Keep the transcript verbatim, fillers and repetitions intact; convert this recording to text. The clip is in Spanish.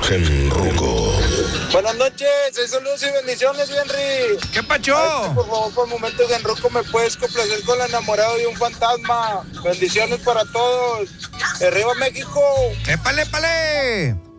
Genruco. Buenas noches, soy saludos y bendiciones, Henry. ¿Qué pacho? A ver, por favor, por momentos, Genruco, ¿me puedes complacer con el enamorado de un fantasma? Bendiciones para todos. ¡Arriba México! ¡Épale, épale!